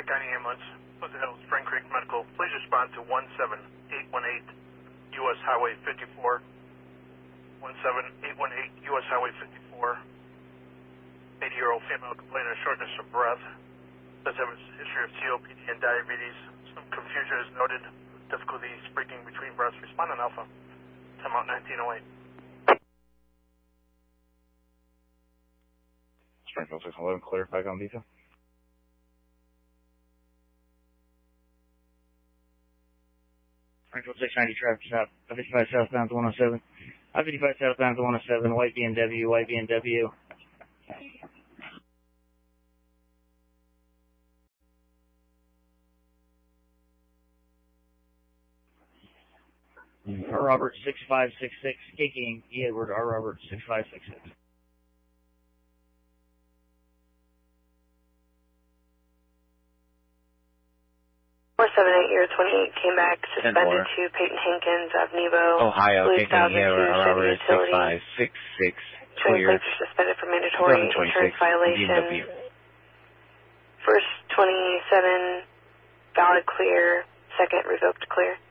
Pike County Ambulance, Pleasant Hill, Spring Creek Medical. Please respond to 17818 U.S. Highway 54. 17818 U.S. Highway 54. 80-year-old female complaining of shortness of breath. Does have a history of COPD and diabetes. Some confusion is noted. Difficulty speaking between breaths. Respond on Alpha. Time out 1908. Springfield 611, clear, back on detail. Springfield 690, traffic stop. I-55 southbound to 107. I-55 southbound to 107, white BMW, white BMW. R. Robert 6566, King, E. Edward, R. Robert 6566. 478-28 came back, suspended to Peyton Hankins of Nebo. Ohio, King, Robert 6566, clear. Suspended for mandatory insurance violation. BMW. First 27, valid clear. Second, revoked clear.